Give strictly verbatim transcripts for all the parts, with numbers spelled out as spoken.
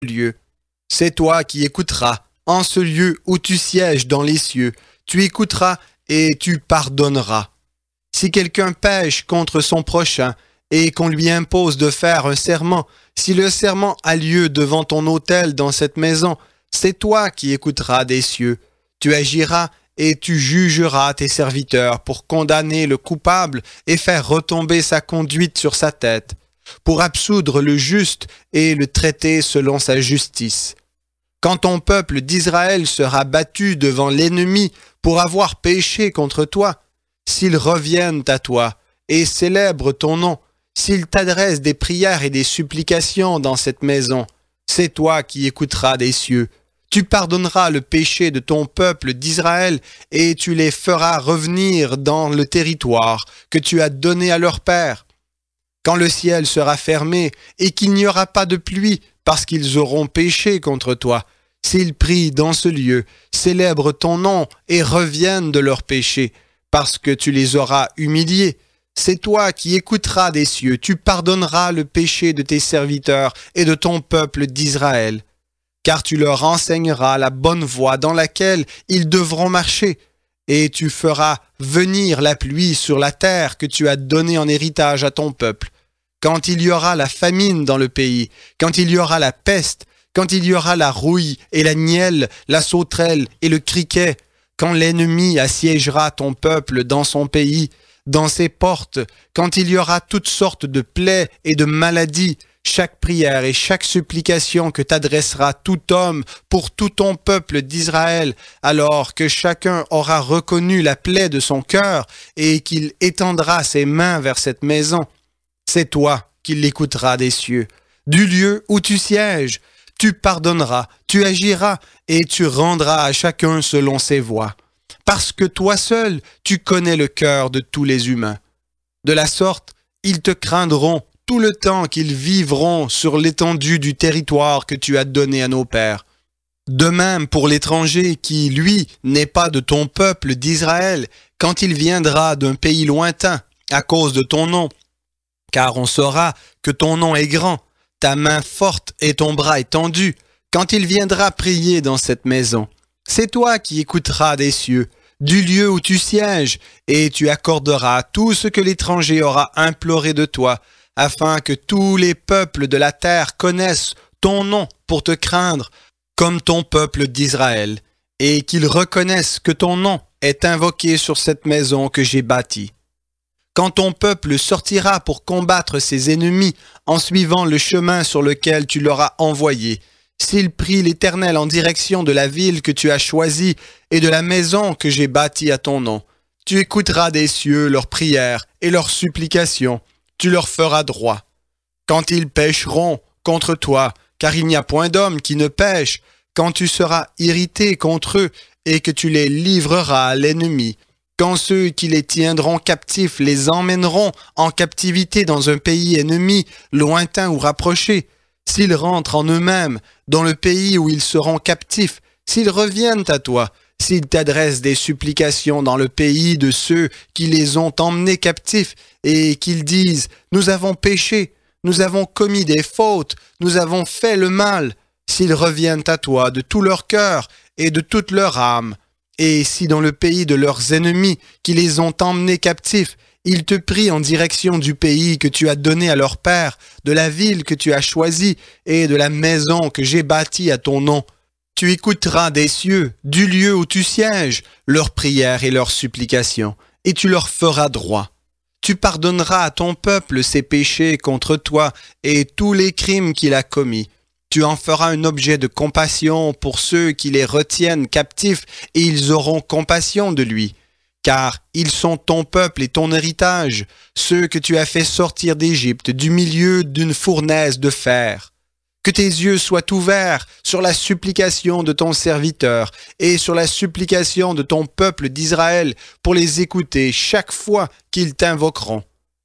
lieu. C'est toi qui écouteras, en ce lieu où tu sièges dans les cieux. Tu écouteras et tu pardonneras. Si quelqu'un pêche contre son prochain et qu'on lui impose de faire un serment, si le serment a lieu devant ton autel dans cette maison, c'est toi qui écouteras des cieux. Tu agiras et tu jugeras tes serviteurs pour condamner le coupable et faire retomber sa conduite sur sa tête, pour absoudre le juste et le traiter selon sa justice. Quand ton peuple d'Israël sera battu devant l'ennemi pour avoir péché contre toi, s'ils reviennent à toi et célèbrent ton nom, s'ils t'adressent des prières et des supplications dans cette maison, c'est toi qui écouteras des cieux. Tu pardonneras le péché de ton peuple d'Israël et tu les feras revenir dans le territoire que tu as donné à leur père. Quand le ciel sera fermé et qu'il n'y aura pas de pluie parce qu'ils auront péché contre toi, s'ils prient dans ce lieu, célèbrent ton nom et reviennent de leurs péchés, parce que tu les auras humiliés, c'est toi qui écouteras des cieux, tu pardonneras le péché de tes serviteurs et de ton peuple d'Israël, car tu leur enseigneras la bonne voie dans laquelle ils devront marcher, et tu feras venir la pluie sur la terre que tu as donnée en héritage à ton peuple. Quand il y aura la famine dans le pays, quand il y aura la peste, quand il y aura la rouille et la nielle, la sauterelle et le criquet, quand l'ennemi assiégera ton peuple dans son pays, dans ses portes, quand il y aura toutes sortes de plaies et de maladies, chaque prière et chaque supplication que t'adressera tout homme pour tout ton peuple d'Israël, alors que chacun aura reconnu la plaie de son cœur et qu'il étendra ses mains vers cette maison, c'est toi qui l'écouteras des cieux. Du lieu où tu sièges, tu pardonneras, tu agiras et tu rendras à chacun selon ses voies. Parce que toi seul, tu connais le cœur de tous les humains. De la sorte, ils te craindront tout le temps qu'ils vivront sur l'étendue du territoire que tu as donné à nos pères. De même pour l'étranger qui, lui, n'est pas de ton peuple d'Israël, quand il viendra d'un pays lointain, à cause de ton nom, car on saura que ton nom est grand, ta main forte et ton bras étendu, quand il viendra prier dans cette maison. C'est toi qui écouteras des cieux, du lieu où tu sièges, et tu accorderas tout ce que l'étranger aura imploré de toi, afin que tous les peuples de la terre connaissent ton nom pour te craindre, comme ton peuple d'Israël, et qu'ils reconnaissent que ton nom est invoqué sur cette maison que j'ai bâtie. Quand ton peuple sortira pour combattre ses ennemis en suivant le chemin sur lequel tu l'auras envoyé, s'il prie l'Éternel en direction de la ville que tu as choisie et de la maison que j'ai bâtie à ton nom, tu écouteras des cieux leurs prières et leurs supplications, tu leur feras droit. Quand ils pécheront contre toi, car il n'y a point d'homme qui ne pêche, quand tu seras irrité contre eux et que tu les livreras à l'ennemi, quand ceux qui les tiendront captifs les emmèneront en captivité dans un pays ennemi, lointain ou rapproché, s'ils rentrent en eux-mêmes dans le pays où ils seront captifs, s'ils reviennent à toi, s'ils t'adressent des supplications dans le pays de ceux qui les ont emmenés captifs et qu'ils disent « Nous avons péché, nous avons commis des fautes, nous avons fait le mal », s'ils reviennent à toi de tout leur cœur et de toute leur âme, et si dans le pays de leurs ennemis qui les ont emmenés captifs, ils te prient en direction du pays que tu as donné à leur père, de la ville que tu as choisie et de la maison que j'ai bâtie à ton nom, tu écouteras des cieux, du lieu où tu sièges, leurs prières et leurs supplications, et tu leur feras droit. Tu pardonneras à ton peuple ses péchés contre toi et tous les crimes qu'il a commis. Tu en feras un objet de compassion pour ceux qui les retiennent captifs et ils auront compassion de lui. Car ils sont ton peuple et ton héritage, ceux que tu as fait sortir d'Égypte du milieu d'une fournaise de fer. Que tes yeux soient ouverts sur la supplication de ton serviteur et sur la supplication de ton peuple d'Israël pour les écouter chaque fois qu'ils t'invoqueront.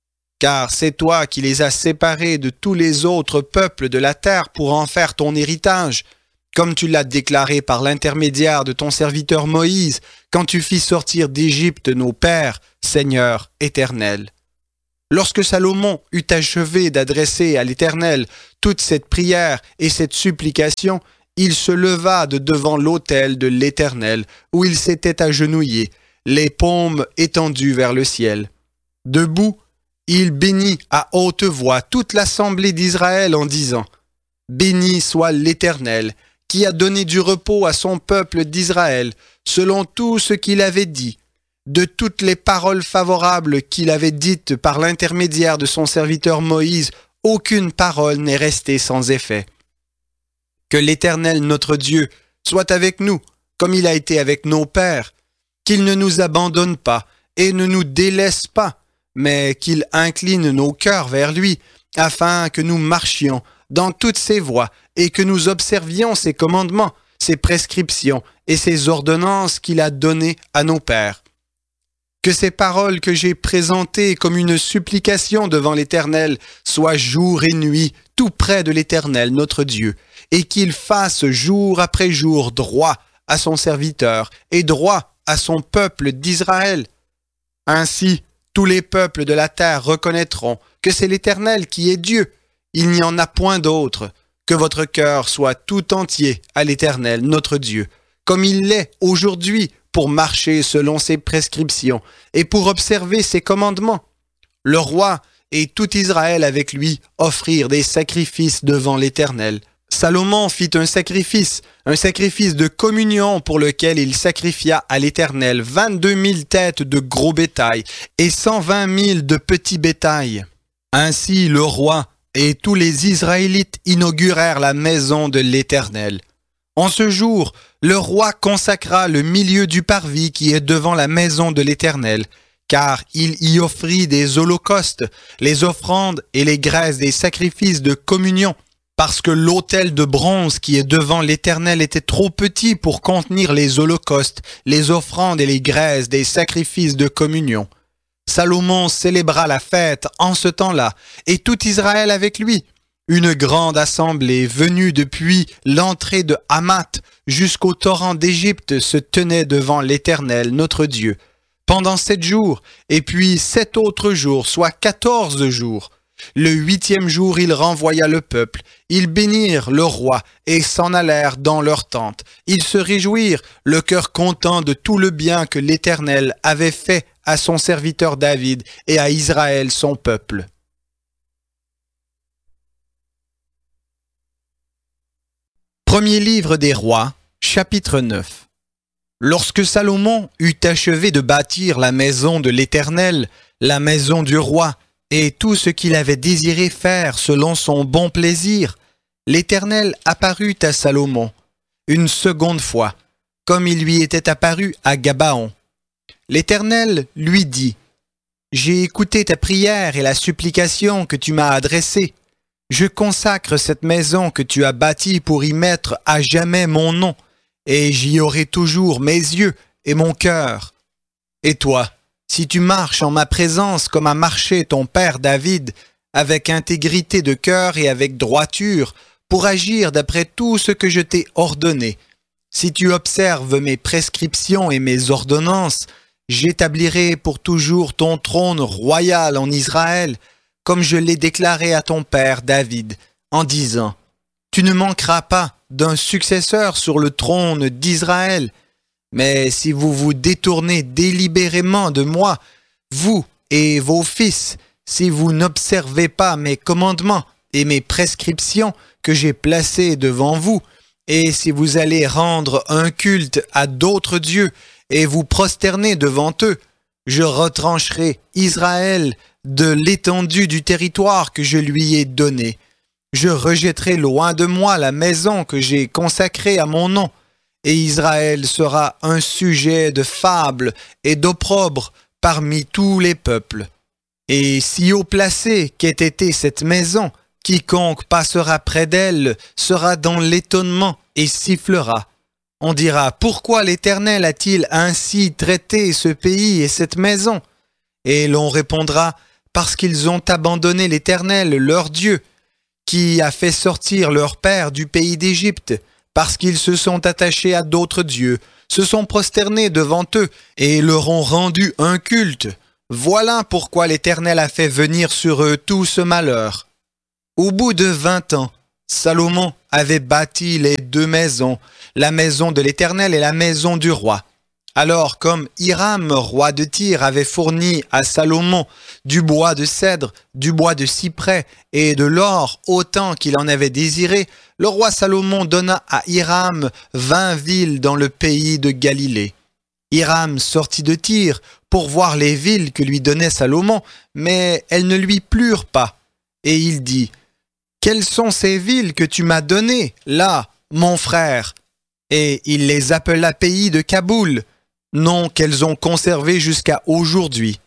Car c'est toi qui les as séparés de tous les autres peuples de la terre pour en faire ton héritage, comme tu l'as déclaré par l'intermédiaire de ton serviteur Moïse, quand tu fis sortir d'Égypte nos pères, Seigneur éternel. Lorsque Salomon eut achevé d'adresser à l'Éternel toute cette prière et cette supplication, il se leva de devant l'autel de l'Éternel, où il s'était agenouillé, les paumes étendues vers le ciel. Debout, il bénit à haute voix toute l'assemblée d'Israël en disant « Béni soit l'Éternel, qui a donné du repos à son peuple d'Israël, selon tout ce qu'il avait dit. De toutes les paroles favorables qu'il avait dites par l'intermédiaire de son serviteur Moïse, aucune parole n'est restée sans effet. Que l'Éternel notre Dieu soit avec nous, comme il a été avec nos pères, qu'il ne nous abandonne pas et ne nous délaisse pas, mais qu'il incline nos cœurs vers lui, afin que nous marchions dans toutes ses voies et que nous observions ses commandements, ses prescriptions et ses ordonnances qu'il a données à nos pères. Que ces paroles que j'ai présentées comme une supplication devant l'Éternel soient jour et nuit tout près de l'Éternel notre Dieu, et qu'il fasse jour après jour droit à son serviteur et droit à son peuple d'Israël. Ainsi, tous les peuples de la terre reconnaîtront que c'est l'Éternel qui est Dieu. Il n'y en a point d'autre. Que votre cœur soit tout entier à l'Éternel notre Dieu, comme il l'est aujourd'hui, pour marcher selon ses prescriptions et pour observer ses commandements. Le roi et tout Israël avec lui offrirent des sacrifices devant l'Éternel. Salomon fit un sacrifice, un sacrifice de communion pour lequel il sacrifia à l'Éternel vingt-deux mille têtes de gros bétail et cent vingt mille de petits bétail. Ainsi le roi et tous les Israélites inaugurèrent la maison de l'Éternel. En ce jour, le roi consacra le milieu du parvis qui est devant la maison de l'Éternel, car il y offrit des holocaustes, les offrandes et les graisses des sacrifices de communion, parce que l'autel de bronze qui est devant l'Éternel était trop petit pour contenir les holocaustes, les offrandes et les graisses des sacrifices de communion. Salomon célébra la fête en ce temps-là, et tout Israël avec lui. Une grande assemblée venue depuis l'entrée de Hamath jusqu'au torrent d'Égypte se tenait devant l'Éternel, notre Dieu, pendant sept jours, et puis sept autres jours, soit quatorze jours. Le huitième jour, il renvoya le peuple. Ils bénirent le roi et s'en allèrent dans leur tente. Ils se réjouirent, le cœur content de tout le bien que l'Éternel avait fait à son serviteur David et à Israël son peuple. Premier livre des rois, chapitre neuf. Lorsque Salomon eut achevé de bâtir la maison de l'Éternel, la maison du roi, et tout ce qu'il avait désiré faire selon son bon plaisir, l'Éternel apparut à Salomon une seconde fois, comme il lui était apparu à Gabaon. L'Éternel lui dit, « J'ai écouté ta prière et la supplication que tu m'as adressée. Je consacre cette maison que tu as bâtie pour y mettre à jamais mon nom, et j'y aurai toujours mes yeux et mon cœur. Et toi, si tu marches en ma présence comme a marché ton père David, avec intégrité de cœur et avec droiture, pour agir d'après tout ce que je t'ai ordonné, si tu observes mes prescriptions et mes ordonnances, j'établirai pour toujours ton trône royal en Israël, comme je l'ai déclaré à ton père David, en disant, « Tu ne manqueras pas d'un successeur sur le trône d'Israël. Mais si vous vous détournez délibérément de moi, vous et vos fils, si vous n'observez pas mes commandements et mes prescriptions que j'ai placés devant vous, et si vous allez rendre un culte à d'autres dieux et vous prosterner devant eux, je retrancherai Israël de l'étendue du territoire que je lui ai donné. Je rejetterai loin de moi la maison que j'ai consacrée à mon nom, et Israël sera un sujet de fable et d'opprobre parmi tous les peuples. Et si haut placé qu'ait été cette maison, quiconque passera près d'elle sera dans l'étonnement et sifflera. On dira, pourquoi l'Éternel a-t-il ainsi traité ce pays et cette maison? Et l'on répondra, parce qu'ils ont abandonné l'Éternel, leur Dieu, qui a fait sortir leur père du pays d'Égypte, parce qu'ils se sont attachés à d'autres dieux, se sont prosternés devant eux et leur ont rendu un culte. Voilà pourquoi l'Éternel a fait venir sur eux tout ce malheur. Au bout de vingt ans, Salomon avait bâti les deux maisons, la maison de l'Éternel et la maison du roi. Alors, comme Hiram, roi de Tyr, avait fourni à Salomon du bois de cèdre, du bois de cyprès et de l'or autant qu'il en avait désiré, le roi Salomon donna à Hiram vingt villes dans le pays de Galilée. Hiram sortit de Tyr pour voir les villes que lui donnait Salomon, mais elles ne lui plurent pas. Et il dit, « Quelles sont ces villes que tu m'as données, là, mon frère ?» Et il les appela pays de Kaboul, nom qu'elles ont conservé jusqu'à aujourd'hui.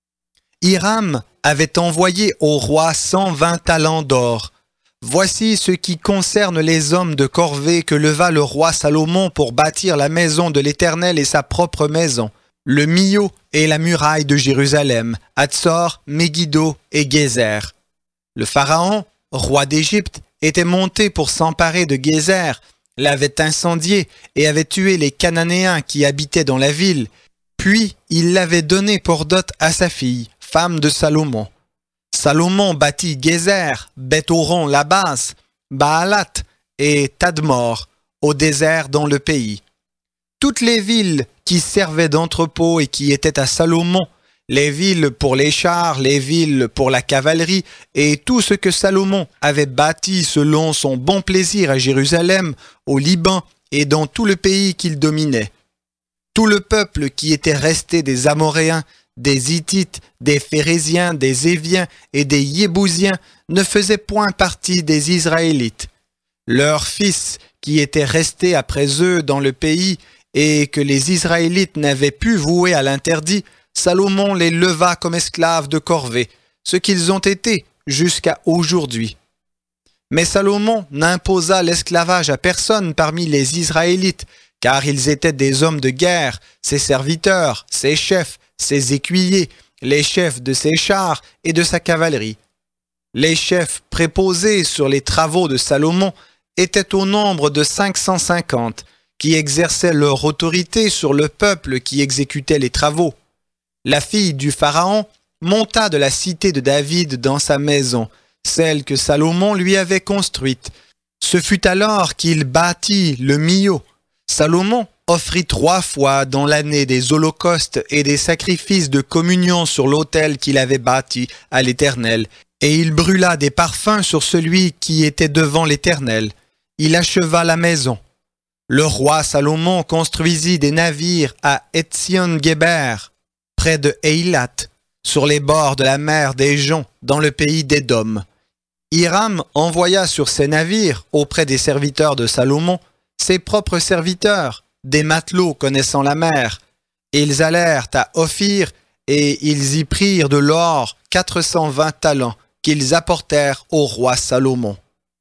Hiram avait envoyé au roi cent vingt talents d'or. Voici ce qui concerne les hommes de corvée que leva le roi Salomon pour bâtir la maison de l'Éternel et sa propre maison, le Millo et la muraille de Jérusalem, Hatzor, Megiddo et Gézer. Le pharaon, roi d'Égypte, était monté pour s'emparer de Gézer, l'avait incendié et avait tué les Cananéens qui habitaient dans la ville. Puis il l'avait donné pour dot à sa fille, femme de Salomon. Salomon bâtit Gézer, Beth-Horon la basse, Baalat et Tadmor, au désert dans le pays. Toutes les villes qui servaient d'entrepôt et qui étaient à Salomon, les villes pour les chars, les villes pour la cavalerie, et tout ce que Salomon avait bâti selon son bon plaisir à Jérusalem, au Liban et dans tout le pays qu'il dominait. Tout le peuple qui était resté des Amoréens, des Hittites, des Phérésiens, des Éviens et des Yébousiens ne faisait point partie des Israélites. Leurs fils, qui étaient restés après eux dans le pays et que les Israélites n'avaient pu vouer à l'interdit, Salomon les leva comme esclaves de corvée, ce qu'ils ont été jusqu'à aujourd'hui. Mais Salomon n'imposa l'esclavage à personne parmi les Israélites, car ils étaient des hommes de guerre, ses serviteurs, ses chefs, ses écuyers, les chefs de ses chars et de sa cavalerie. Les chefs préposés sur les travaux de Salomon étaient au nombre de cinq cent cinquante, qui exerçaient leur autorité sur le peuple qui exécutait les travaux. La fille du Pharaon monta de la cité de David dans sa maison, celle que Salomon lui avait construite. Ce fut alors qu'il bâtit le Millo. Salomon offrit trois fois dans l'année des holocaustes et des sacrifices de communion sur l'autel qu'il avait bâti à l'Éternel, et il brûla des parfums sur celui qui était devant l'Éternel. Il acheva la maison. Le roi Salomon construisit des navires à Etzion-Géber, près de Eilat, sur les bords de la mer des Joncs, dans le pays d'Édom. Hiram envoya sur ces navires, auprès des serviteurs de Salomon, ses propres serviteurs, des matelots connaissant la mer. Ils allèrent à Ophir et ils y prirent de l'or quatre cent vingt talents qu'ils apportèrent au roi Salomon.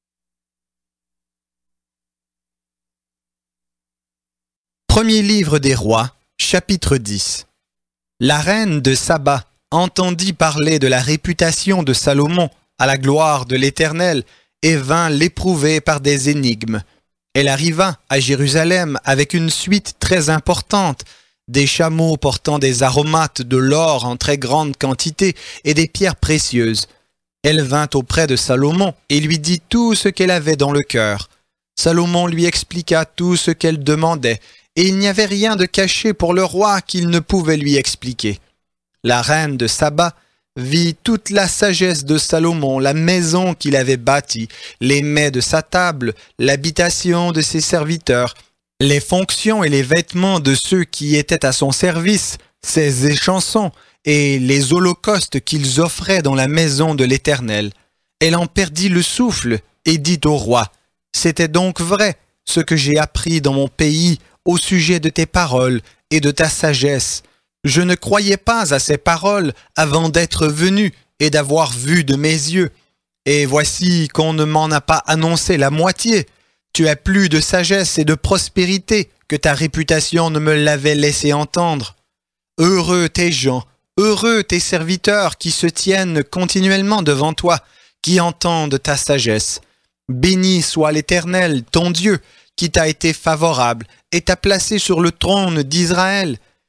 Premier livre des rois, chapitre dix. La reine de Saba entendit parler de la réputation de Salomon à la gloire de l'Éternel et vint l'éprouver par des énigmes. Elle arriva à Jérusalem avec une suite très importante, des chameaux portant des aromates, de l'or en très grande quantité et des pierres précieuses. Elle vint auprès de Salomon et lui dit tout ce qu'elle avait dans le cœur. Salomon lui expliqua tout ce qu'elle demandait, et il n'y avait rien de caché pour le roi qu'il ne pouvait lui expliquer. La reine de Saba vit toute la sagesse de Salomon, la maison qu'il avait bâtie, les mets de sa table, l'habitation de ses serviteurs, les fonctions et les vêtements de ceux qui étaient à son service, ses échansons et les holocaustes qu'ils offraient dans la maison de l'Éternel. Elle en perdit le souffle et dit au roi, « C'était donc vrai ce que j'ai appris dans mon pays au sujet de tes paroles et de ta sagesse. Je ne croyais pas à ces paroles avant d'être venu et d'avoir vu de mes yeux. Et voici qu'on ne m'en a pas annoncé la moitié. Tu as plus de sagesse et de prospérité que ta réputation ne me l'avait laissé entendre. Heureux tes gens, heureux tes serviteurs qui se tiennent continuellement devant toi, qui entendent ta sagesse. Béni soit l'Éternel, ton Dieu, qui t'a été favorable et t'a placé sur le trône d'Israël.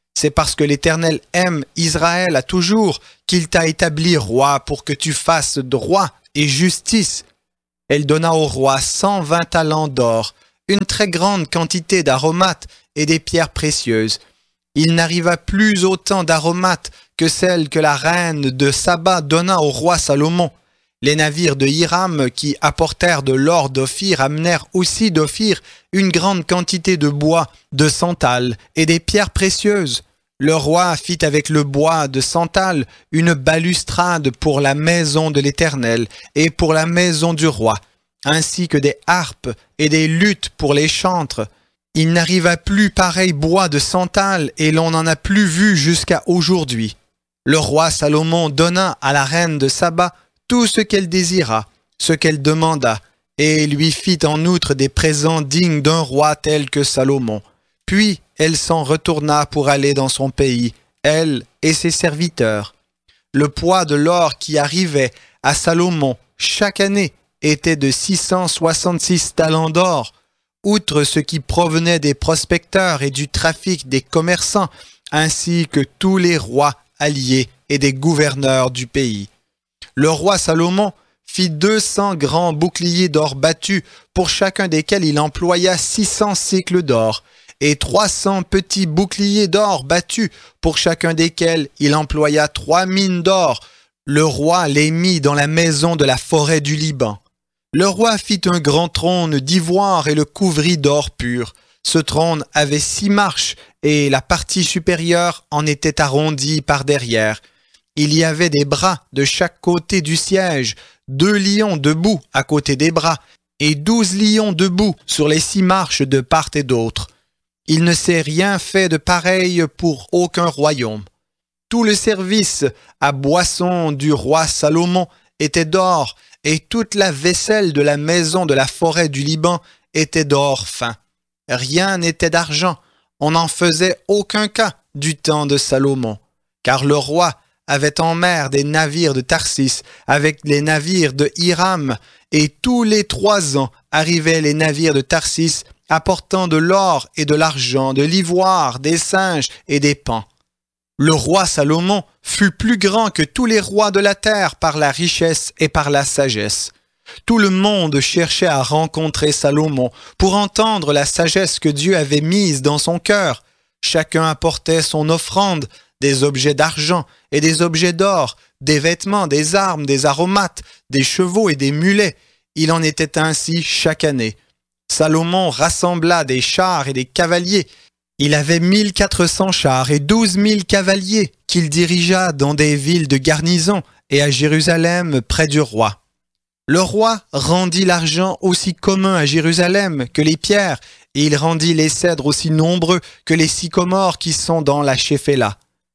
C'est parce que l'Éternel aime Israël à toujours qu'il t'a établi roi pour que tu fasses droit et justice. » Elle donna au roi cent vingt talents d'or, une très grande quantité d'aromates et des pierres précieuses. Il n'arriva plus autant d'aromates que celles que la reine de Saba donna au roi Salomon. Les navires de Hiram qui apportèrent de l'or d'Ophir amenèrent aussi d'Ophir une grande quantité de bois, de santal et des pierres précieuses. Le roi fit avec le bois de santal une balustrade pour la maison de l'Éternel et pour la maison du roi, ainsi que des harpes et des luttes pour les chantres. Il n'arriva plus pareil bois de santal et l'on n'en a plus vu jusqu'à aujourd'hui. Le roi Salomon donna à la reine de Saba tout ce qu'elle désira, ce qu'elle demanda, et lui fit en outre des présents dignes d'un roi tel que Salomon. Puis elle s'en retourna pour aller dans son pays, elle et ses serviteurs. Le poids de l'or qui arrivait à Salomon chaque année était de six cent soixante-six talents d'or, outre ce qui provenait des prospecteurs et du trafic des commerçants, ainsi que tous les rois alliés et des gouverneurs du pays. Le roi Salomon fit deux cents grands boucliers d'or battus, pour chacun desquels il employa six cents cycles d'or, et trois cents petits boucliers d'or battus, pour chacun desquels il employa trois mines d'or. Le roi les mit dans la maison de la forêt du Liban. Le roi fit un grand trône d'ivoire et le couvrit d'or pur. Ce trône avait six marches, et la partie supérieure en était arrondie par derrière. Il y avait des bras de chaque côté du siège, deux lions debout à côté des bras, et douze lions debout sur les six marches de part et d'autre. Il ne s'est rien fait de pareil pour aucun royaume. Tout le service à boisson du roi Salomon était d'or, et toute la vaisselle de la maison de la forêt du Liban était d'or fin. Rien n'était d'argent, on n'en faisait aucun cas du temps de Salomon, car le roi avait en mer des navires de Tarsis avec les navires de Hiram, et tous les trois ans arrivaient les navires de Tarsis apportant de l'or et de l'argent, de l'ivoire, des singes et des paons. Le roi Salomon fut plus grand que tous les rois de la terre par la richesse et par la sagesse. Tout le monde cherchait à rencontrer Salomon pour entendre la sagesse que Dieu avait mise dans son cœur. Chacun apportait son offrande, des objets d'argent et des objets d'or, des vêtements, des armes, des aromates, des chevaux et des mulets. Il en était ainsi chaque année. Salomon rassembla des chars et des cavaliers. Il avait mille quatre cents chars et douze mille cavaliers qu'il dirigea dans des villes de garnison et à Jérusalem près du roi. Le roi rendit l'argent aussi commun à Jérusalem que les pierres, et il rendit les cèdres aussi nombreux que les sycomores qui sont dans la Shéphéla.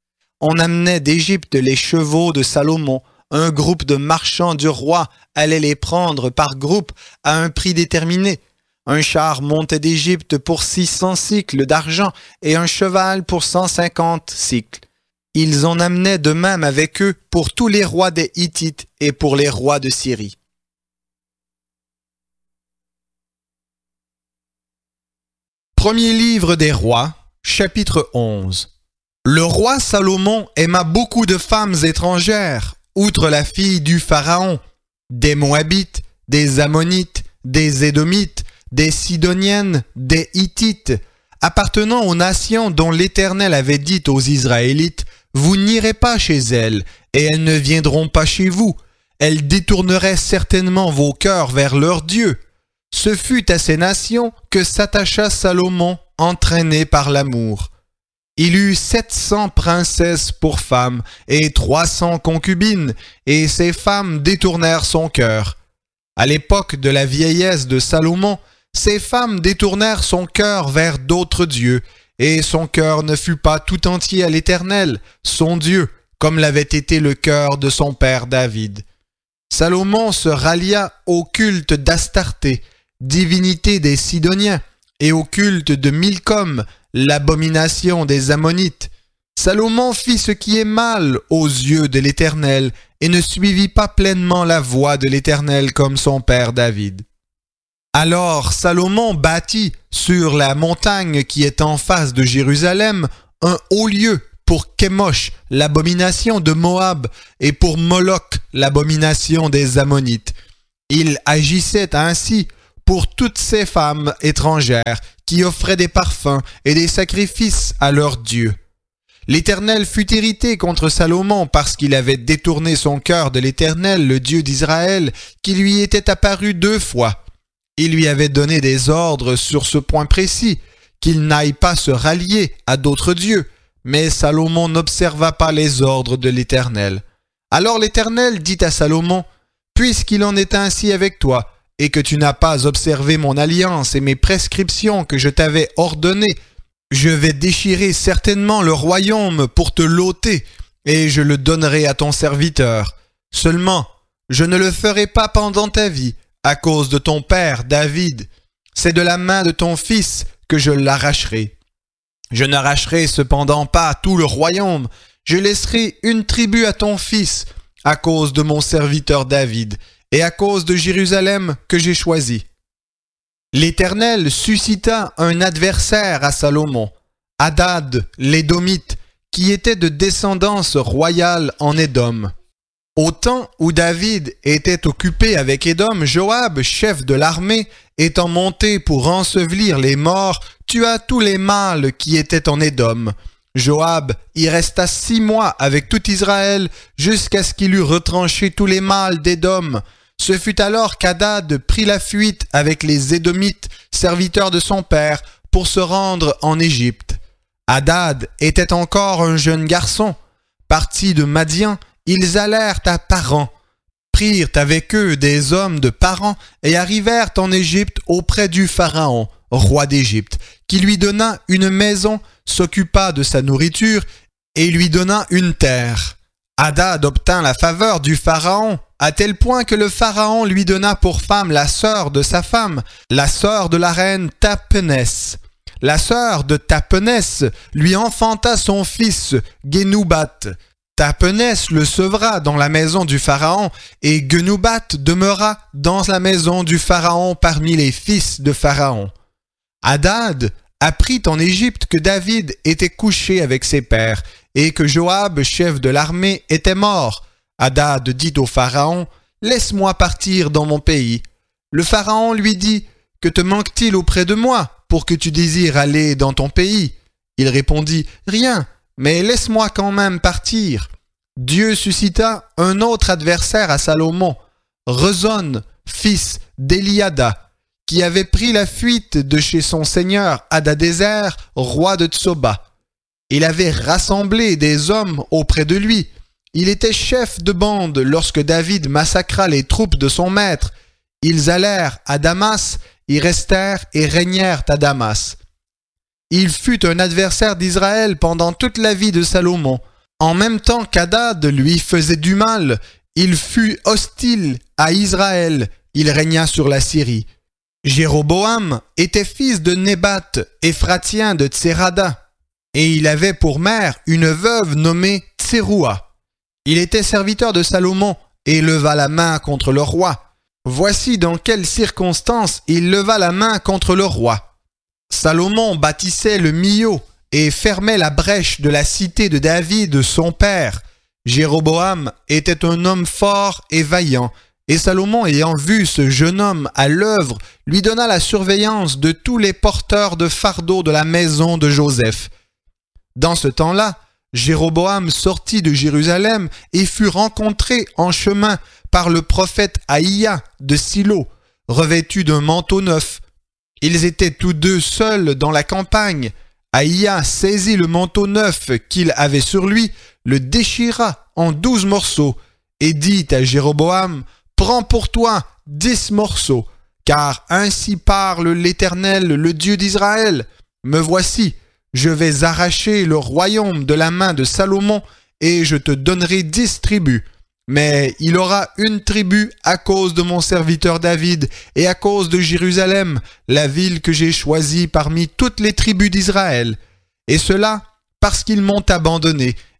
On amenait d'Égypte les chevaux de Salomon. Un groupe de marchands du roi allait les prendre par groupe à un prix déterminé. Un char montait d'Égypte pour six cents cycles d'argent et un cheval pour cent cinquante cycles. Ils en amenaient de même avec eux pour tous les rois des Hittites et pour les rois de Syrie. Premier livre des rois, chapitre onze. Le roi Salomon aima beaucoup de femmes étrangères, outre la fille du Pharaon, des Moabites, des Ammonites, des Édomites, des Sidoniennes, des Hittites, appartenant aux nations dont l'Éternel avait dit aux Israélites, « Vous n'irez pas chez elles, et elles ne viendront pas chez vous. Elles détourneraient certainement vos cœurs vers leur Dieu. » Ce fut à ces nations que s'attacha Salomon, entraîné par l'amour. Il eut sept cents princesses pour femmes et trois cents concubines, et ces femmes détournèrent son cœur. À l'époque de la vieillesse de Salomon, ces femmes détournèrent son cœur vers d'autres dieux, et son cœur ne fut pas tout entier à l'Éternel, son Dieu, comme l'avait été le cœur de son père David. Salomon se rallia au culte d'Astarté, divinité des Sidoniens, et au culte de Milcom, l'abomination des Ammonites. Salomon fit ce qui est mal aux yeux de l'Éternel, et ne suivit pas pleinement la voie de l'Éternel comme son père David. Alors Salomon bâtit sur la montagne qui est en face de Jérusalem un haut lieu pour Kémosh, l'abomination de Moab, et pour Moloch, l'abomination des Ammonites. Il agissait ainsi pour toutes ces femmes étrangères qui offraient des parfums et des sacrifices à leurs dieux. L'Éternel fut irrité contre Salomon parce qu'il avait détourné son cœur de l'Éternel, le Dieu d'Israël, qui lui était apparu deux fois. Il lui avait donné des ordres sur ce point précis, qu'il n'aille pas se rallier à d'autres dieux, mais Salomon n'observa pas les ordres de l'Éternel. Alors l'Éternel dit à Salomon, « Puisqu'il en est ainsi avec toi, et que tu n'as pas observé mon alliance et mes prescriptions que je t'avais ordonnées, je vais déchirer certainement le royaume pour te l'ôter, et je le donnerai à ton serviteur. Seulement, je ne le ferai pas pendant ta vie, à cause de ton père David. C'est de la main de ton fils que je l'arracherai. Je n'arracherai cependant pas tout le royaume, je laisserai une tribu à ton fils, à cause de mon serviteur David, et à cause de Jérusalem que j'ai choisi. » L'Éternel suscita un adversaire à Salomon, Hadad l'Édomite, qui était de descendance royale en Édom. Au temps où David était occupé avec Édom, Joab, chef de l'armée, étant monté pour ensevelir les morts, tua tous les mâles qui étaient en Édom. Joab y resta six mois avec tout Israël, jusqu'à ce qu'il eût retranché tous les mâles d'Édom. Ce fut alors qu'Hadad prit la fuite avec les Édomites, serviteurs de son père, pour se rendre en Égypte. Hadad était encore un jeune garçon. Partis de Madian, ils allèrent à Paran, prirent avec eux des hommes de Paran et arrivèrent en Égypte auprès du Pharaon, roi d'Égypte, qui lui donna une maison, s'occupa de sa nourriture et lui donna une terre. Hadad obtint la faveur du Pharaon, à tel point que le Pharaon lui donna pour femme la sœur de sa femme, la sœur de la reine Tapenès. La sœur de Tapenès lui enfanta son fils, Génoubat. Tapenès le sevra dans la maison du Pharaon, et Génoubat demeura dans la maison du Pharaon parmi les fils de Pharaon. Hadad apprit en Égypte que David était couché avec ses pères, et que Joab, chef de l'armée, était mort. Hadad dit au Pharaon, « Laisse-moi partir dans mon pays. » Le Pharaon lui dit, « Que te manque-t-il auprès de moi pour que tu désires aller dans ton pays ?» Il répondit, « Rien, mais laisse-moi quand même partir. » Dieu suscita un autre adversaire à Salomon, Rezon, fils d'Eliada, qui avait pris la fuite de chez son seigneur Hadadézer, roi de Tsoba. Il avait rassemblé des hommes auprès de lui. Il était chef de bande lorsque David massacra les troupes de son maître. Ils allèrent à Damas, y restèrent et régnèrent à Damas. Il fut un adversaire d'Israël pendant toute la vie de Salomon. En même temps qu'Hadad lui faisait du mal, il fut hostile à Israël. Il régna sur la Syrie. Jéroboam était fils de Nébat, Éphratien de Tserada, et il avait pour mère une veuve nommée Tseroua. Il était serviteur de Salomon et leva la main contre le roi. Voici dans quelles circonstances il leva la main contre le roi. Salomon bâtissait le Millo et fermait la brèche de la cité de David, son père. Jéroboam était un homme fort et vaillant, et Salomon, ayant vu ce jeune homme à l'œuvre, lui donna la surveillance de tous les porteurs de fardeaux de la maison de Joseph. Dans ce temps-là, Jéroboam sortit de Jérusalem et fut rencontré en chemin par le prophète Aïa de Silo, revêtu d'un manteau neuf. Ils étaient tous deux seuls dans la campagne. Aïa saisit le manteau neuf qu'il avait sur lui, le déchira en douze morceaux et dit à Jéroboam, « Prends pour toi dix morceaux, car ainsi parle l'Éternel, le Dieu d'Israël. Me voici, je vais arracher le royaume de la main de Salomon et je te donnerai dix tribus. Mais il aura une tribu à cause de mon serviteur David et à cause de Jérusalem, la ville que j'ai choisie parmi toutes les tribus d'Israël. Et cela parce qu'ils m'ont abandonné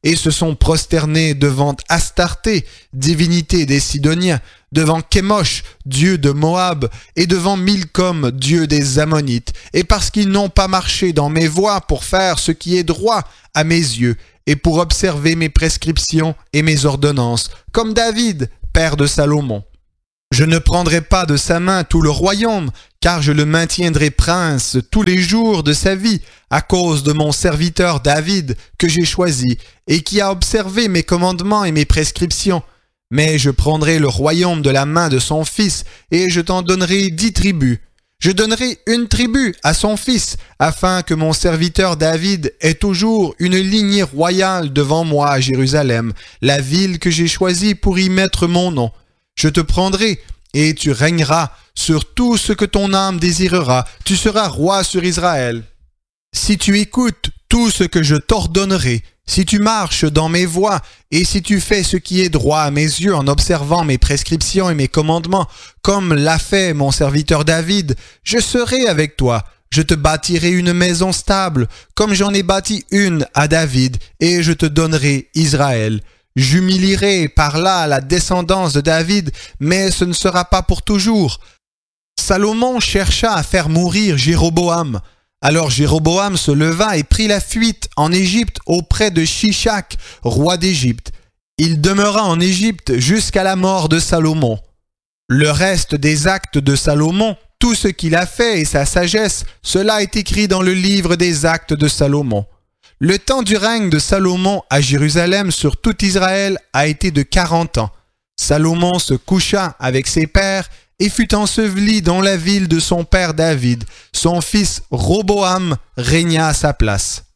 et se sont prosternés devant Astarté, divinité des Sidoniens, devant Kémosh, dieu de Moab, et devant Milcom, dieu des Ammonites, et parce qu'ils n'ont pas marché dans mes voies pour faire ce qui est droit à mes yeux, et pour observer mes prescriptions et mes ordonnances, comme David, père de Salomon. Je ne prendrai pas de sa main tout le royaume, car je le maintiendrai prince tous les jours de sa vie, à cause de mon serviteur David, que j'ai choisi, et qui a observé mes commandements et mes prescriptions. Mais je prendrai le royaume de la main de son fils, et je t'en donnerai dix tribus. Je donnerai une tribu à son fils, afin que mon serviteur David ait toujours une lignée royale devant moi à Jérusalem, la ville que j'ai choisie pour y mettre mon nom. Je te prendrai, et tu régneras sur tout ce que ton âme désirera. Tu seras roi sur Israël. Si tu écoutes tout ce que je t'ordonnerai, si tu marches dans mes voies, et si tu fais ce qui est droit à mes yeux en observant mes prescriptions et mes commandements, comme l'a fait mon serviteur David, je serai avec toi. Je te bâtirai une maison stable, comme j'en ai bâti une à David, et je te donnerai Israël. J'humilierai par là la descendance de David, mais ce ne sera pas pour toujours. Salomon chercha à faire mourir Jéroboam. Alors Jéroboam se leva et prit la fuite en Égypte auprès de Shishak, roi d'Égypte. Il demeura en Égypte jusqu'à la mort de Salomon. Le reste des actes de Salomon, tout ce qu'il a fait et sa sagesse, cela est écrit dans le livre des actes de Salomon. Le temps du règne de Salomon à Jérusalem sur tout Israël a été de quarante ans. Salomon se coucha avec ses pères et fut enseveli dans la ville de son père David. Son fils Roboam régna à sa place.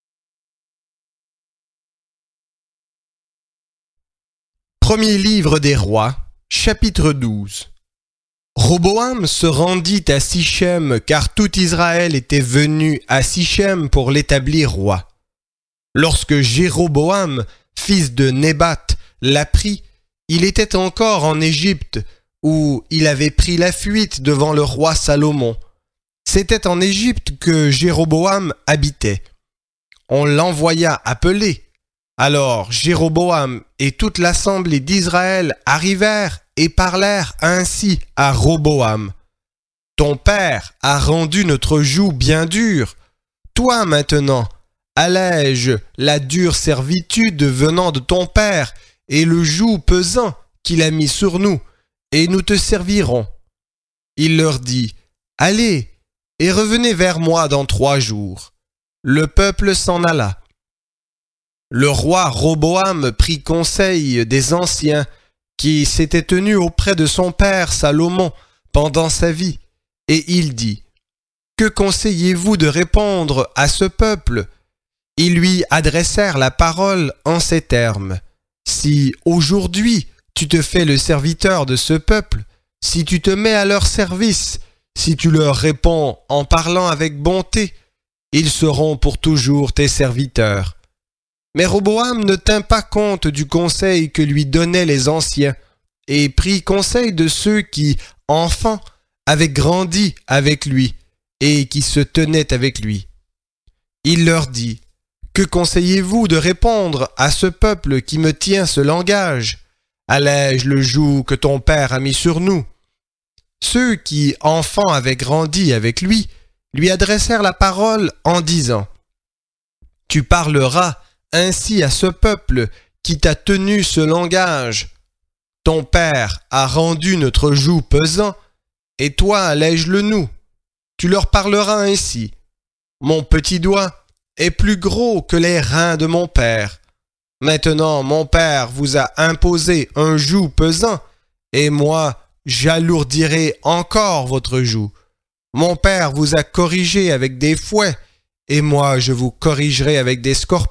Premier livre des rois, chapitre douze. Roboam se rendit à Sichem, car tout Israël était venu à Sichem pour l'établir roi. Lorsque Jéroboam, fils de Nébat, l'apprit, il était encore en Égypte, où il avait pris la fuite devant le roi Salomon. C'était en Égypte que Jéroboam habitait. On l'envoya appeler. Alors Jéroboam et toute l'assemblée d'Israël arrivèrent et parlèrent ainsi à Roboam. « Ton père a rendu notre joug bien dure. Toi maintenant, allège la dure servitude venant de ton père et le joug pesant qu'il a mis sur nous, et nous te servirons. » Il leur dit, « Allez, et revenez vers moi dans trois jours. » Le peuple s'en alla. Le roi Roboam prit conseil des anciens qui s'étaient tenus auprès de son père Salomon pendant sa vie, et il dit, « Que conseillez-vous de répondre à ce peuple ?» Ils lui adressèrent la parole en ces termes, « Si aujourd'hui tu te fais le serviteur de ce peuple, si tu te mets à leur service, si tu leur réponds en parlant avec bonté, ils seront pour toujours tes serviteurs. » Mais Roboam ne tint pas compte du conseil que lui donnaient les anciens, et prit conseil de ceux qui, enfants, avaient grandi avec lui, et qui se tenaient avec lui. Il leur dit, « Que conseillez-vous de répondre à ce peuple qui me tient ce langage ? Allège le joug que ton père a mis sur nous. » Ceux qui, enfants, avaient grandi avec lui, lui adressèrent la parole en disant, « Tu parleras ainsi à ce peuple qui t'a tenu ce langage. Ton père a rendu notre joug pesant, et toi allège-le nous. Tu leur parleras ainsi. Mon petit doigt est plus gros que les reins de mon père. Maintenant mon père vous a imposé un joug pesant, et moi j'alourdirai encore votre joug. Mon père vous a corrigé avec des fouets, et moi je vous corrigerai avec des scorpions. »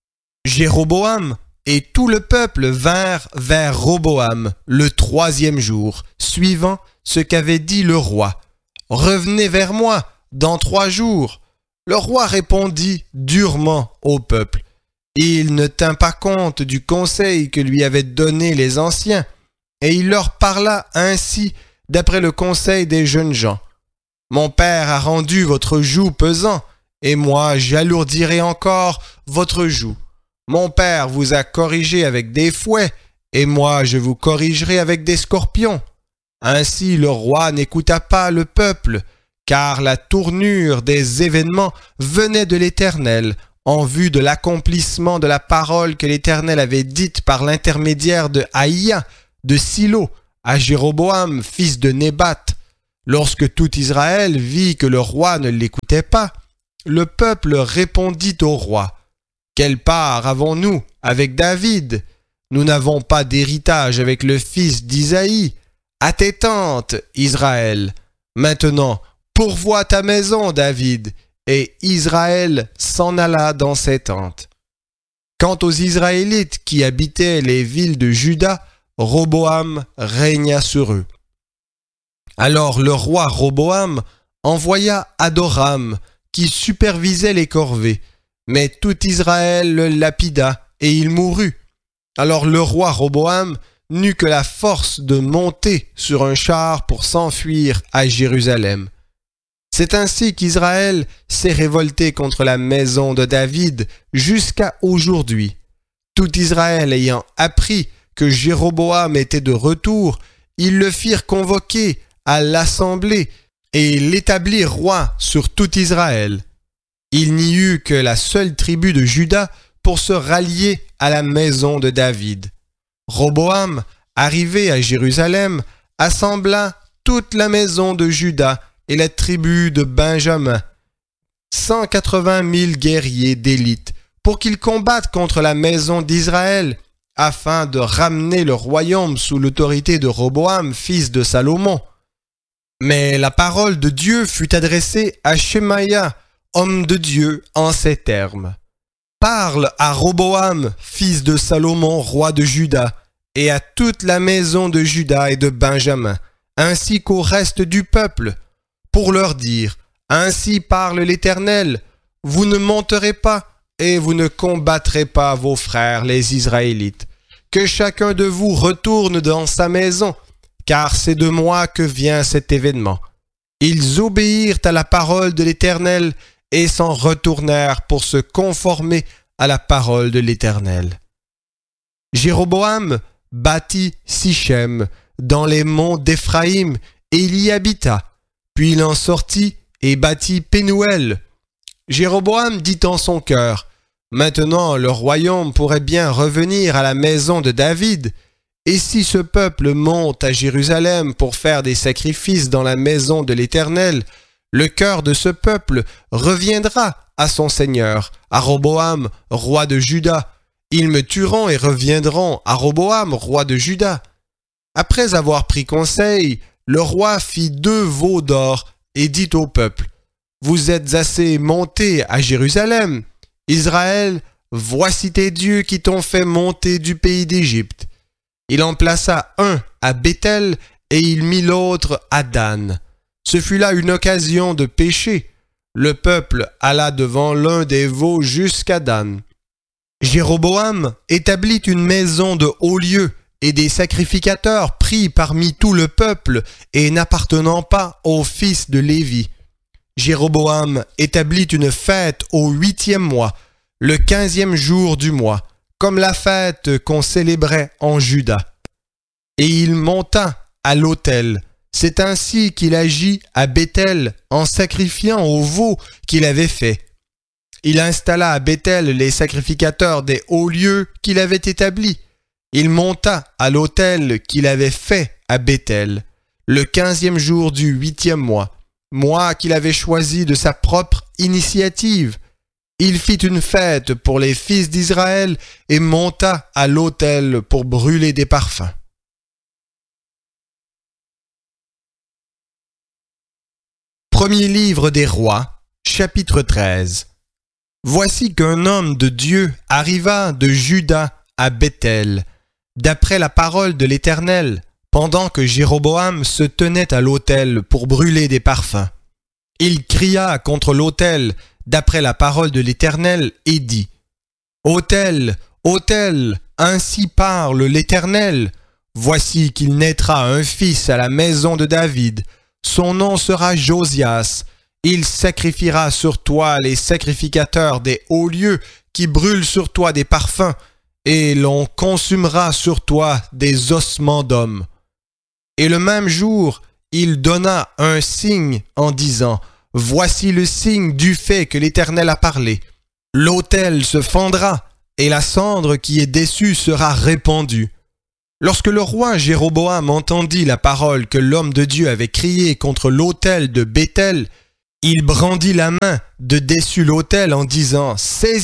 Jéroboam et tout le peuple vinrent vers Roboam le troisième jour, suivant ce qu'avait dit le roi. « Revenez vers moi dans trois jours. » Le roi répondit durement au peuple. Il ne tint pas compte du conseil que lui avaient donné les anciens, et il leur parla ainsi d'après le conseil des jeunes gens. « Mon père a rendu votre joug pesant, et moi j'alourdirai encore votre joug. mon père vous a corrigé avec des fouets, et moi je vous corrigerai avec des scorpions. » Ainsi le roi n'écouta pas le peuple, car la tournure des événements venait de l'Éternel, en vue de l'accomplissement de la parole que l'Éternel avait dite par l'intermédiaire de Aïa, de Silo, à Jéroboam, fils de Nébat. Lorsque tout Israël vit que le roi ne l'écoutait pas, le peuple répondit au roi: « Quelle part avons-nous avec David? Nous n'avons pas d'héritage avec le fils d'Isaïe. À tes tentes, Israël. Maintenant, pourvois ta maison, David. » Et Israël s'en alla dans ses tentes. Quant aux Israélites qui habitaient les villes de Juda, Roboam régna sur eux. Alors le roi Roboam envoya Adoram, qui supervisait les corvées, mais tout Israël le lapida, et il mourut. Alors le roi Roboam n'eut que la force de monter sur un char pour s'enfuir à Jérusalem. C'est ainsi qu'Israël s'est révolté contre la maison de David jusqu'à aujourd'hui. Tout Israël ayant appris que Jéroboam était de retour, ils le firent convoquer à l'assemblée et l'établirent roi sur tout Israël. Il n'y eut que la seule tribu de Juda pour se rallier à la maison de David. Roboam, arrivé à Jérusalem, assembla toute la maison de Juda et la tribu de Benjamin, cent quatre-vingt mille guerriers d'élite, pour qu'ils combattent contre la maison d'Israël, afin de ramener le royaume sous l'autorité de Roboam, fils de Salomon. Mais la parole de Dieu fut adressée à Shemaïa, homme de Dieu, en ces termes: « Parle à Roboam, fils de Salomon, roi de Juda, et à toute la maison de Juda et de Benjamin, ainsi qu'au reste du peuple, pour leur dire: Ainsi parle l'Éternel, vous ne monterez pas et vous ne combattrez pas vos frères les Israélites. Que chacun de vous retourne dans sa maison, car c'est de moi que vient cet événement. » Ils obéirent à la parole de l'Éternel et s'en retournèrent pour se conformer à la parole de l'Éternel. Jéroboam bâtit Sichem dans les monts d'Éphraïm et il y habita. Puis il en sortit et bâtit Pénuel. Jéroboam dit en son cœur: « Maintenant le royaume pourrait bien revenir à la maison de David. Et si ce peuple monte à Jérusalem pour faire des sacrifices dans la maison de l'Éternel, le cœur de ce peuple reviendra à son Seigneur, à Roboam, roi de Juda. Ils me tueront et reviendront à Roboam, roi de Juda. » Après avoir pris conseil, le roi fit deux veaux d'or et dit au peuple: « Vous êtes assez montés à Jérusalem. Israël, voici tes dieux qui t'ont fait monter du pays d'Égypte. » Il en plaça un à Béthel et il mit l'autre à Dan. Ce fut là une occasion de pécher. Le peuple alla devant l'un des veaux jusqu'à Dan. Jéroboam établit une maison de haut lieu et des sacrificateurs pris parmi tout le peuple et n'appartenant pas aux fils de Lévi. Jéroboam établit une fête au huitième mois, le quinzième jour du mois, comme la fête qu'on célébrait en Juda. Et il monta à l'autel. C'est ainsi qu'il agit à Béthel en sacrifiant au veau qu'il avait fait. Il installa à Béthel les sacrificateurs des hauts lieux qu'il avait établis. Il monta à l'autel qu'il avait fait à Béthel, le quinzième jour du huitième mois, mois qu'il avait choisi de sa propre initiative. Il fit une fête pour les fils d'Israël et monta à l'autel pour brûler des parfums. Premier livre des Rois, chapitre treize. Voici qu'un homme de Dieu arriva de Juda à Béthel, d'après la parole de l'Éternel, pendant que Jéroboam se tenait à l'autel pour brûler des parfums. Il cria contre l'autel, d'après la parole de l'Éternel, et dit: « Autel, autel, ainsi parle l'Éternel. Voici qu'il naîtra un fils à la maison de David. Son nom sera Josias. Il sacrifiera sur toi les sacrificateurs des hauts lieux qui brûle sur toi des parfums, et l'on consumera sur toi des ossements d'hommes. Et le même jour, il donna un signe en disant, « Voici le signe du fait que l'Éternel a parlé. L'autel se fendra, et la cendre qui est dessus sera répandue. » Lorsque le roi Jéroboam entendit la parole que l'homme de Dieu avait criée contre l'autel de Béthel, il brandit la main de dessus l'autel en disant « Saisissez-le !»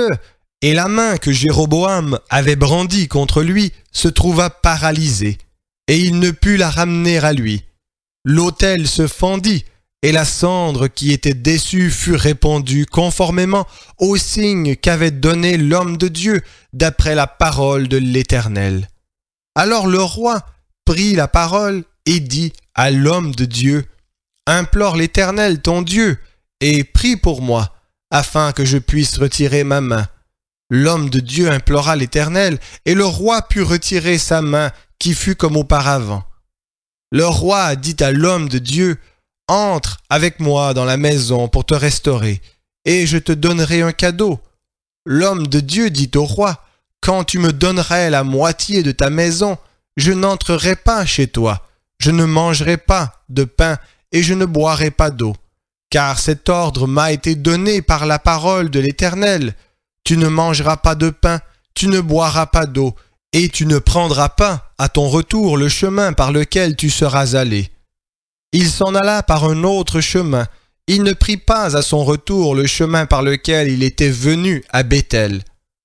Et la main que Jéroboam avait brandie contre lui se trouva paralysée, et il ne put la ramener à lui. L'autel se fendit, et la cendre qui était dessus fut répandue conformément au signe qu'avait donné l'homme de Dieu d'après la parole de l'Éternel. Alors le roi prit la parole et dit à l'homme de Dieu, « Implore l'Éternel ton Dieu, et prie pour moi, afin que je puisse retirer ma main. » L'homme de Dieu implora l'Éternel, et le roi put retirer sa main, qui fut comme auparavant. Le roi dit à l'homme de Dieu, « Entre avec moi dans la maison pour te restaurer, et je te donnerai un cadeau. » L'homme de Dieu dit au roi, « Quand tu me donnerais la moitié de ta maison, je n'entrerai pas chez toi, je ne mangerai pas de pain et je ne boirai pas d'eau, car cet ordre m'a été donné par la parole de l'Éternel. Tu ne mangeras pas de pain, tu ne boiras pas d'eau, et tu ne prendras pas à ton retour le chemin par lequel tu seras allé. » Il s'en alla par un autre chemin, il ne prit pas à son retour le chemin par lequel il était venu à Béthel.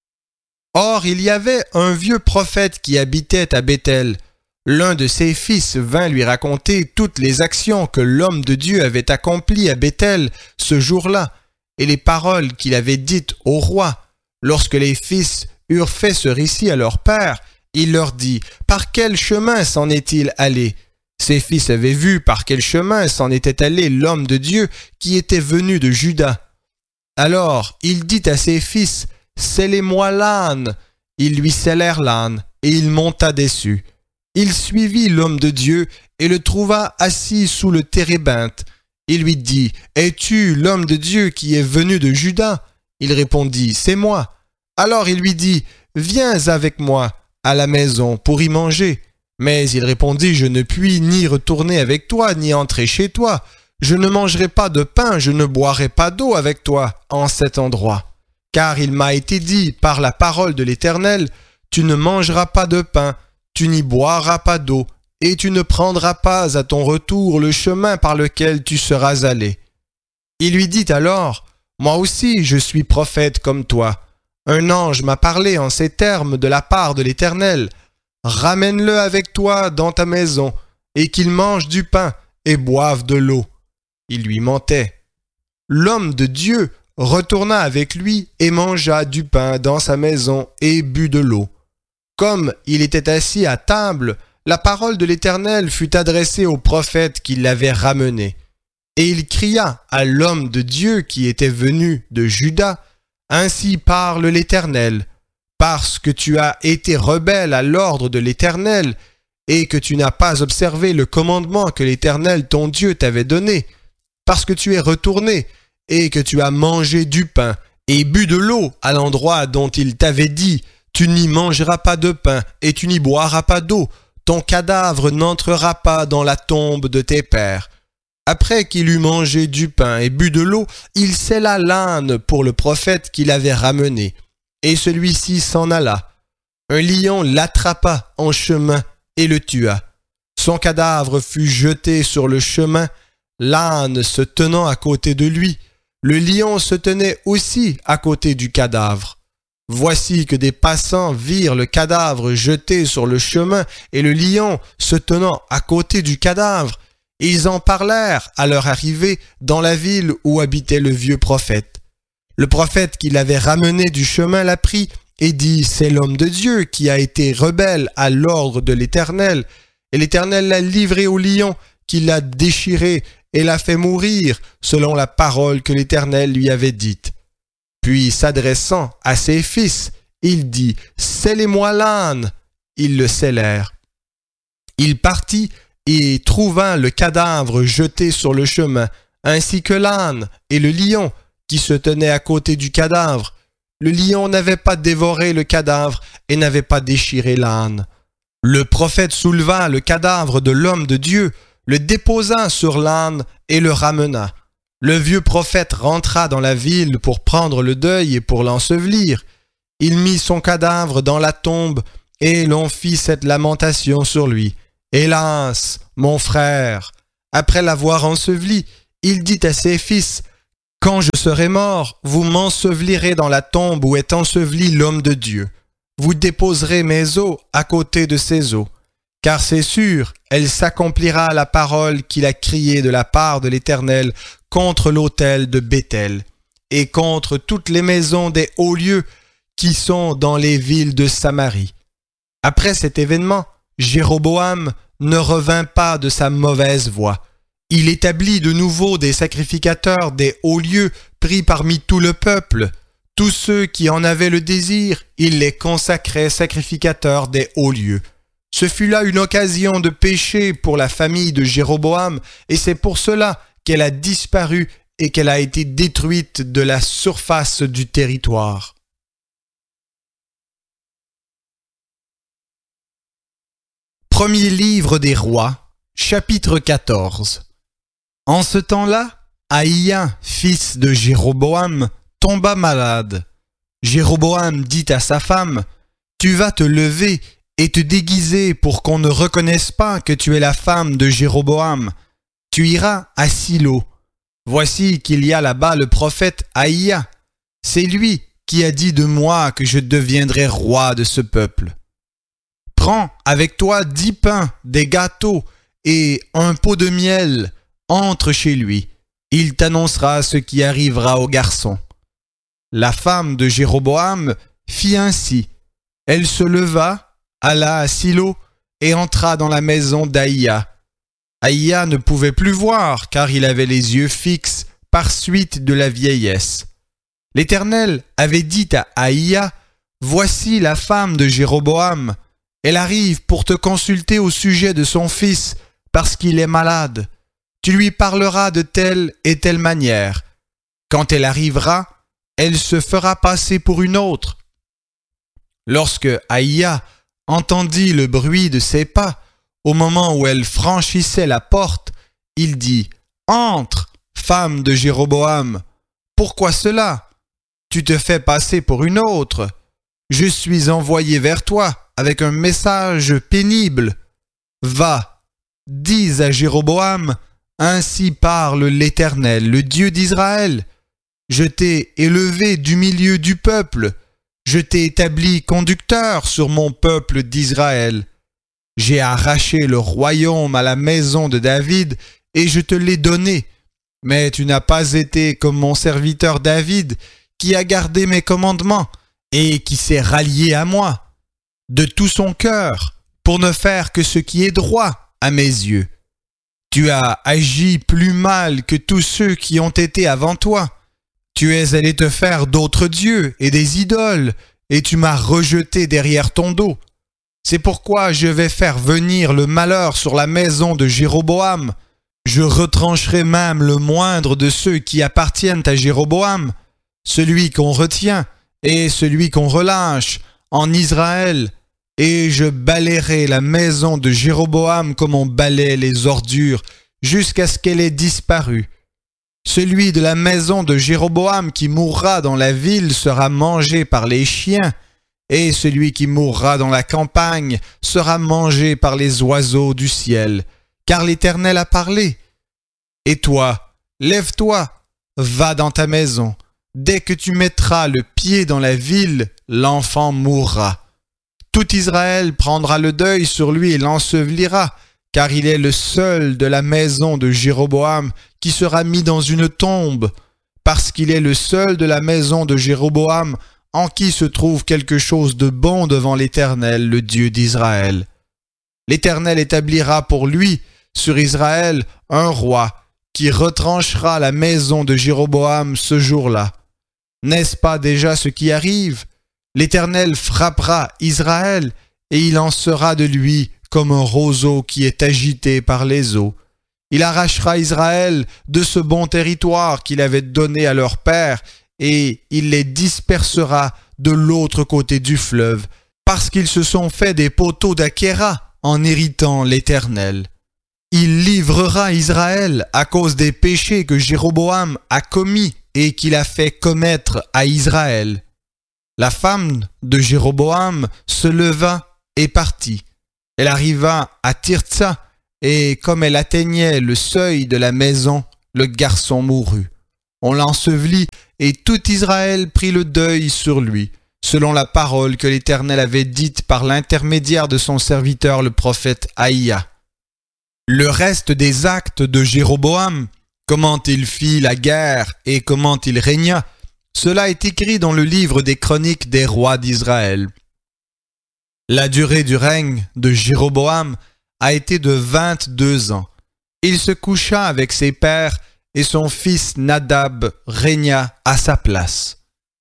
Or, il y avait un vieux prophète qui habitait à Béthel. L'un de ses fils vint lui raconter toutes les actions que l'homme de Dieu avait accomplies à Béthel ce jour-là, et les paroles qu'il avait dites au roi. Lorsque les fils eurent fait ce récit à leur père, il leur dit, « Par quel chemin s'en est-il allé ?» Ses fils avaient vu par quel chemin s'en était allé l'homme de Dieu qui était venu de Juda. Alors il dit à ses fils, « Scellez-moi l'âne. » Ils lui scellèrent l'âne, et il monta dessus. Il suivit l'homme de Dieu et le trouva assis sous le térébinthe. Il lui dit, « Es-tu l'homme de Dieu qui est venu de Juda ?» Il répondit, « C'est moi. » Alors il lui dit, « Viens avec moi à la maison pour y manger. » Mais il répondit, « Je ne puis ni retourner avec toi, ni entrer chez toi. Je ne mangerai pas de pain, je ne boirai pas d'eau avec toi en cet endroit. Car il m'a été dit par la parole de l'Éternel, tu ne mangeras pas de pain, tu n'y boiras pas d'eau, et tu ne prendras pas à ton retour le chemin par lequel tu seras allé. » Il lui dit alors, « Moi aussi je suis prophète comme toi. Un ange m'a parlé en ces termes de la part de l'Éternel. Ramène-le avec toi dans ta maison, et qu'il mange du pain et boive de l'eau. » Il lui mentait. L'homme de Dieu retourna avec lui et mangea du pain dans sa maison et but de l'eau. Comme il était assis à table, la parole de l'Éternel fut adressée au prophète qui l'avait ramené. Et il cria à l'homme de Dieu qui était venu de Juda, « Ainsi parle l'Éternel, parce que tu as été rebelle à l'ordre de l'Éternel et que tu n'as pas observé le commandement que l'Éternel ton Dieu t'avait donné, parce que tu es retourné et que tu as mangé du pain et bu de l'eau à l'endroit dont il t'avait dit, tu n'y mangeras pas de pain et tu n'y boiras pas d'eau, ton cadavre n'entrera pas dans la tombe de tes pères. » Après qu'il eut mangé du pain et bu de l'eau, il sella l'âne pour le prophète qui l'avait ramené, et celui-ci s'en alla. Un lion l'attrapa en chemin et le tua. Son cadavre fut jeté sur le chemin, l'âne se tenant à côté de lui. Le lion se tenait aussi à côté du cadavre. Voici que des passants virent le cadavre jeté sur le chemin et le lion se tenant à côté du cadavre. Ils en parlèrent à leur arrivée dans la ville où habitait le vieux prophète. Le prophète qui l'avait ramené du chemin l'apprit et dit, « C'est l'homme de Dieu qui a été rebelle à l'ordre de l'Éternel. Et l'Éternel l'a livré au lion, qui l'a déchiré et l'a fait mourir, selon la parole que l'Éternel lui avait dite. » Puis, s'adressant à ses fils, il dit, « Scellez-moi l'âne. » Ils le scellèrent. Il partit et trouva le cadavre jeté sur le chemin, ainsi que l'âne et le lion qui se tenaient à côté du cadavre. le lion n'avait pas dévoré le cadavre et n'avait pas déchiré l'âne. Le prophète souleva le cadavre de l'homme de Dieu, le déposa sur l'âne et le ramena. Le vieux prophète rentra dans la ville pour prendre le deuil et pour l'ensevelir. Il mit son cadavre dans la tombe et l'on fit cette lamentation sur lui. « Hélas, mon frère !» Après l'avoir enseveli, il dit à ses fils, « Quand je serai mort, vous m'ensevelirez dans la tombe où est enseveli l'homme de Dieu. Vous déposerez mes os à côté de ses os. Car c'est sûr, elle s'accomplira la parole qu'il a criée de la part de l'Éternel contre l'autel de Béthel et contre toutes les maisons des hauts lieux qui sont dans les villes de Samarie. » Après cet événement, Jéroboam ne revint pas de sa mauvaise voie. Il établit de nouveau des sacrificateurs des hauts lieux pris parmi tout le peuple. Tous ceux qui en avaient le désir, il les consacrait sacrificateurs des hauts lieux. Ce fut là une occasion de péché pour la famille de Jéroboam, et c'est pour cela qu'elle a disparu et qu'elle a été détruite de la surface du territoire. Premier livre des rois, chapitre quatorze. En ce temps-là, Aïa, fils de Jéroboam, tomba malade. Jéroboam dit à sa femme, « Tu vas te lever et te déguiser pour qu'on ne reconnaisse pas que tu es la femme de Jéroboam. Tu iras à Silo. Voici qu'il y a là-bas le prophète Aïa. C'est lui qui a dit de moi que je deviendrai roi de ce peuple. Prends avec toi dix pains, des gâteaux et un pot de miel. Entre chez lui. Il t'annoncera ce qui arrivera au garçon. » La femme de Jéroboam fit ainsi. Elle se leva, alla à Silo et entra dans la maison d'Aïa. Aïa ne pouvait plus voir car il avait les yeux fixes par suite de la vieillesse. L'Éternel avait dit à Aïa, « Voici la femme de Jéroboam. Elle arrive pour te consulter au sujet de son fils parce qu'il est malade. Tu lui parleras de telle et telle manière. Quand elle arrivera, elle se fera passer pour une autre. » Lorsque Aïa entendit le bruit de ses pas, au moment où elle franchissait la porte, il dit, « Entre, femme de Jéroboam. Pourquoi cela? Tu te fais passer pour une autre. Je suis envoyé vers toi avec un message pénible. Va, dis à Jéroboam, ainsi parle l'Éternel, le Dieu d'Israël. Je t'ai élevé du milieu du peuple. Je t'ai établi conducteur sur mon peuple d'Israël. J'ai arraché le royaume à la maison de David et je te l'ai donné. Mais tu n'as pas été comme mon serviteur David, qui a gardé mes commandements et qui s'est rallié à moi de tout son cœur pour ne faire que ce qui est droit à mes yeux. Tu as agi plus mal que tous ceux qui ont été avant toi. Tu es allé te faire d'autres dieux et des idoles, et tu m'as rejeté derrière ton dos. C'est pourquoi je vais faire venir le malheur sur la maison de Jéroboam. Je retrancherai même le moindre de ceux qui appartiennent à Jéroboam, celui qu'on retient et celui qu'on relâche en Israël, et je balayerai la maison de Jéroboam comme on balaie les ordures, jusqu'à ce qu'elle ait disparu. Celui de la maison de Jéroboam qui mourra dans la ville sera mangé par les chiens, et celui qui mourra dans la campagne sera mangé par les oiseaux du ciel, car l'Éternel a parlé. Et toi, lève-toi, va dans ta maison. Dès que tu mettras le pied dans la ville, l'enfant mourra. Tout Israël prendra le deuil sur lui et l'ensevelira, car il est le seul de la maison de Jéroboam qui sera mis dans une tombe, parce qu'il est le seul de la maison de Jéroboam en qui se trouve quelque chose de bon devant l'Éternel, le Dieu d'Israël. L'Éternel établira pour lui, sur Israël, un roi, qui retranchera la maison de Jéroboam ce jour-là. N'est-ce pas déjà ce qui arrive? L'Éternel frappera Israël, et il en sera de lui comme un roseau qui est agité par les eaux. Il arrachera Israël de ce bon territoire qu'il avait donné à leur père, et il les dispersera de l'autre côté du fleuve, parce qu'ils se sont fait des poteaux d'Achéra en héritant l'Éternel. Il livrera Israël à cause des péchés que Jéroboam a commis et qu'il a fait commettre à Israël. La femme de Jéroboam se leva et partit. Elle arriva à Tirtsa, et comme elle atteignait le seuil de la maison, le garçon mourut. On l'ensevelit, et tout Israël prit le deuil sur lui, selon la parole que l'Éternel avait dite par l'intermédiaire de son serviteur le prophète Aïa. Le reste des actes de Jéroboam, comment il fit la guerre et comment il régna, cela est écrit dans le livre des chroniques des rois d'Israël. La durée du règne de Jéroboam a été de vingt-deux ans. Il se coucha avec ses pères et son fils Nadab régna à sa place.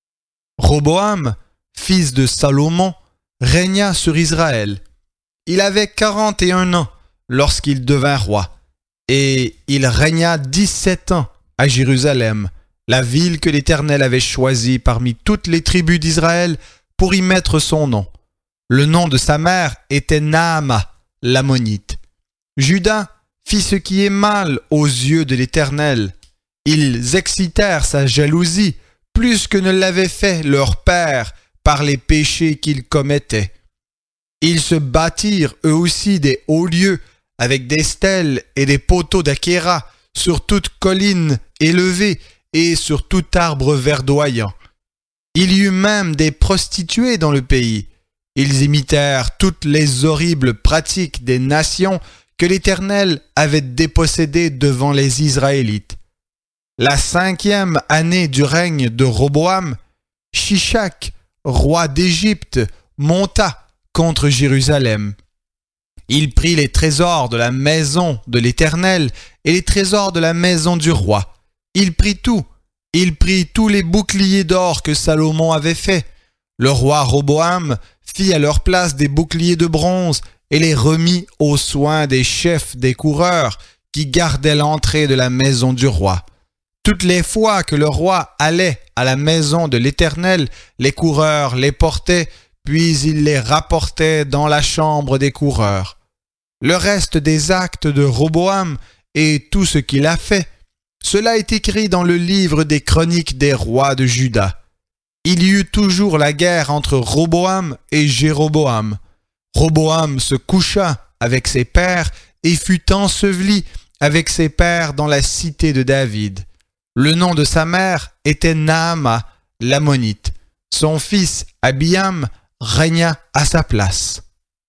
Roboam, fils de Salomon, régna sur Israël. Il avait quarante et un ans lorsqu'il devint roi, et il régna dix-sept ans à Jérusalem, la ville que l'Éternel avait choisie parmi toutes les tribus d'Israël pour y mettre son nom. Le nom de sa mère était Naama, l'Ammonite. Juda fit ce qui est mal aux yeux de l'Éternel. Ils excitèrent sa jalousie plus que ne l'avait fait leur père par les péchés qu'ils commettaient. Ils se bâtirent eux aussi des hauts lieux avec des stèles et des poteaux d'Achéra sur toute colline élevée et sur tout arbre verdoyant. Il y eut même des prostituées dans le pays. Ils imitèrent toutes les horribles pratiques des nations que l'Éternel avait dépossédées devant les Israélites. La cinquième année du règne de Roboam, Shishak, roi d'Égypte, monta contre Jérusalem. Il prit les trésors de la maison de l'Éternel et les trésors de la maison du roi. Il prit tout. Il prit tous les boucliers d'or que Salomon avait faits. Le roi Roboam fit à leur place des boucliers de bronze et les remit aux soins des chefs des coureurs qui gardaient l'entrée de la maison du roi. Toutes les fois que le roi allait à la maison de l'Éternel, les coureurs les portaient, puis il les rapportait dans la chambre des coureurs. Le reste des actes de Roboam et tout ce qu'il a fait, cela est écrit dans le livre des chroniques des rois de Juda. Il y eut toujours la guerre entre Roboam et Jéroboam. Roboam se coucha avec ses pères et fut enseveli avec ses pères dans la cité de David. Le nom de sa mère était Naama, l'Ammonite. Son fils Abiam régna à sa place.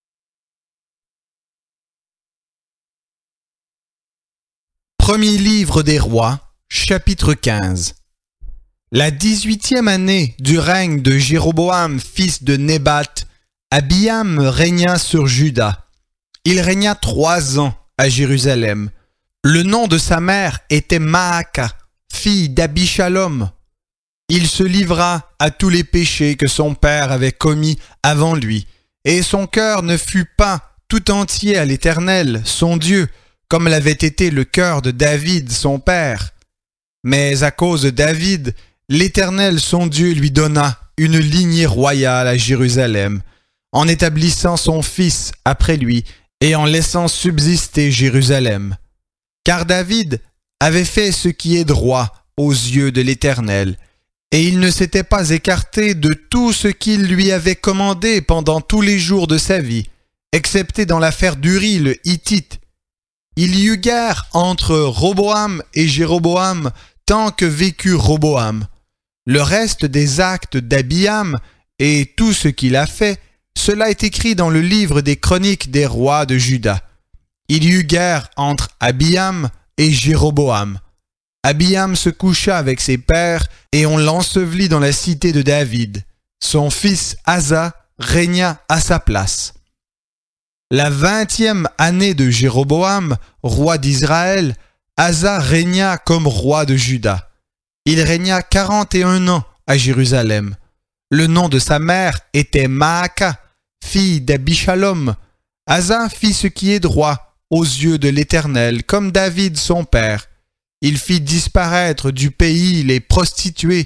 Premier livre des rois, chapitre quinze. La dix-huitième année du règne de Jéroboam, fils de Nébat, Abiam régna sur Juda. Il régna trois ans à Jérusalem. Le nom de sa mère était Maaka, fille d'Abishalom. Il se livra à tous les péchés que son père avait commis avant lui, et son cœur ne fut pas tout entier à l'Éternel, son Dieu, comme l'avait été le cœur de David, son père. Mais à cause de David, l'Éternel, son Dieu, lui donna une lignée royale à Jérusalem, en établissant son fils après lui et en laissant subsister Jérusalem. Car David avait fait ce qui est droit aux yeux de l'Éternel, et il ne s'était pas écarté de tout ce qu'il lui avait commandé pendant tous les jours de sa vie, excepté dans l'affaire d'Uri le Hittite. Il y eut guerre entre Roboam et Jéroboam tant que vécut Roboam. Le reste des actes d'Abiam et tout ce qu'il a fait, cela est écrit dans le livre des chroniques des rois de Juda. Il y eut guerre entre Abiam et Jéroboam. Abiam se coucha avec ses pères et on l'ensevelit dans la cité de David. Son fils Asa régna à sa place. La vingtième année de Jéroboam, roi d'Israël, Asa régna comme roi de Juda. Il régna quarante et un ans à Jérusalem. Le nom de sa mère était Maaka, fille d'Abishalom. Asa fit ce qui est droit aux yeux de l'Éternel, comme David son père. Il fit disparaître du pays les prostituées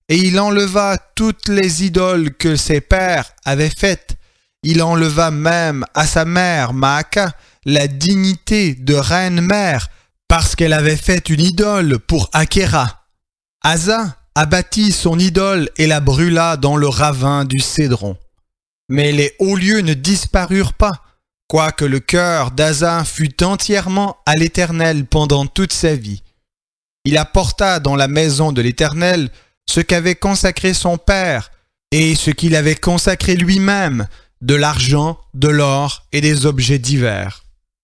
et il enleva toutes les idoles que ses pères avaient faites. Il enleva même à sa mère Maaka la dignité de reine-mère parce qu'elle avait fait une idole pour Akhéra. Asa abattit son idole et la brûla dans le ravin du Cédron. Mais les hauts lieux ne disparurent pas, quoique le cœur d'Asa fût entièrement à l'Éternel pendant toute sa vie. Il apporta dans la maison de l'Éternel ce qu'avait consacré son père et ce qu'il avait consacré lui-même, de l'argent, de l'or et des objets divers.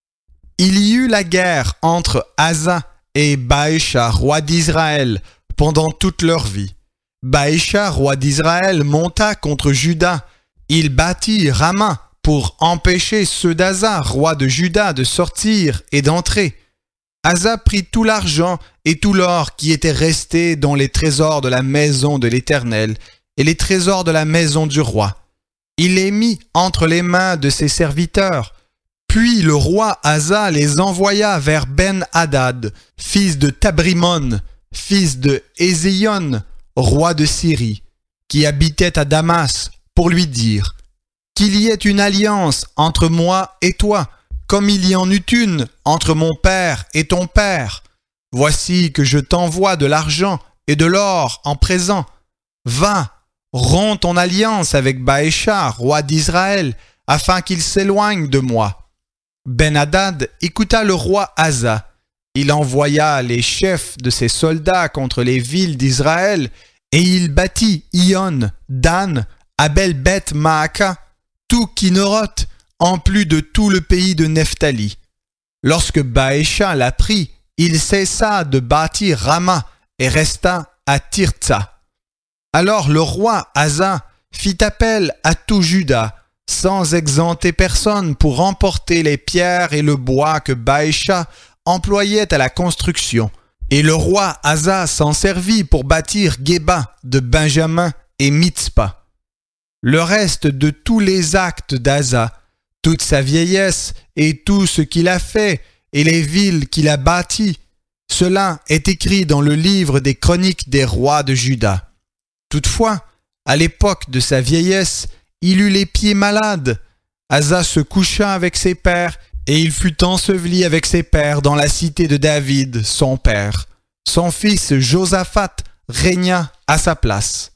Il y eut la guerre entre Asa et Baécha, roi d'Israël, pendant toute leur vie. Baécha, roi d'Israël, monta contre Juda. Il bâtit Rama pour empêcher ceux d'Asa, roi de Juda, de sortir et d'entrer. Asa prit tout l'argent et tout l'or qui était resté dans les trésors de la maison de l'Éternel et les trésors de la maison du roi. Il les mit entre les mains de ses serviteurs. Puis le roi Asa les envoya vers Ben-Hadad, fils de Tabrimon, fils de Ézéion, roi de Syrie, qui habitait à Damas, pour lui dire « Qu'il y ait une alliance entre moi et toi, comme il y en eut une entre mon père et ton père. Voici que je t'envoie de l'argent et de l'or en présent. Va, romps ton alliance avec Baécha, roi d'Israël, afin qu'il s'éloigne de moi. » Ben-Hadad écouta le roi Asa. Il envoya les chefs de ses soldats contre les villes d'Israël, et il bâtit Ion, Dan, Abel-Beth-Maaka, tout Kinneroth, en plus de tout le pays de Nephtali. Lorsque Baécha l'apprit, il cessa de bâtir Rama et resta à Tirtsa. Alors le roi Asa fit appel à tout Juda, sans exempter personne, pour emporter les pierres et le bois que Baécha employait à la construction. Et le roi Asa s'en servit pour bâtir Géba de Benjamin et Mitzpa. Le reste de tous les actes d'Asa, toute sa vieillesse et tout ce qu'il a fait et les villes qu'il a bâties, cela est écrit dans le livre des chroniques des rois de Juda. Toutefois, à l'époque de sa vieillesse, il eut les pieds malades. Asa se coucha avec ses pères et il fut enseveli avec ses pères dans la cité de David, son père. Son fils Josaphat régna à sa place.